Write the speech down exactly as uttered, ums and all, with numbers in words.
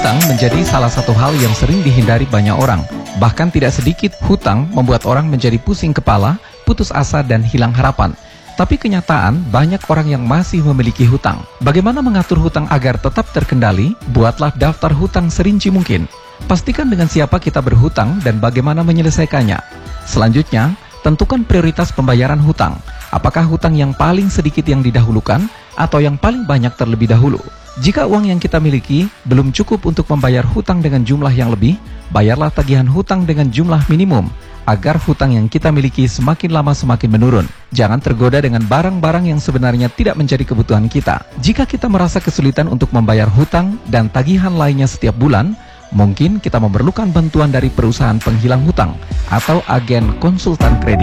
Hutang menjadi salah satu hal yang sering dihindari banyak orang. Bahkan tidak sedikit hutang membuat orang menjadi pusing kepala, putus asa dan hilang harapan. Tapi kenyataan banyak orang yang masih memiliki hutang. Bagaimana mengatur hutang agar tetap terkendali? Buatlah daftar hutang serinci mungkin. Pastikan dengan siapa kita berhutang dan bagaimana menyelesaikannya. Selanjutnya, tentukan prioritas pembayaran hutang. Apakah hutang yang paling sedikit yang didahulukan atau yang paling banyak terlebih dahulu? Jika uang yang kita miliki belum cukup untuk membayar hutang dengan jumlah yang lebih, bayarlah tagihan hutang dengan jumlah minimum, agar hutang yang kita miliki semakin lama semakin menurun. Jangan tergoda dengan barang-barang yang sebenarnya tidak menjadi kebutuhan kita. Jika kita merasa kesulitan untuk membayar hutang dan tagihan lainnya setiap bulan, mungkin kita memerlukan bantuan dari perusahaan penghilang hutang atau agen konsultan kredit.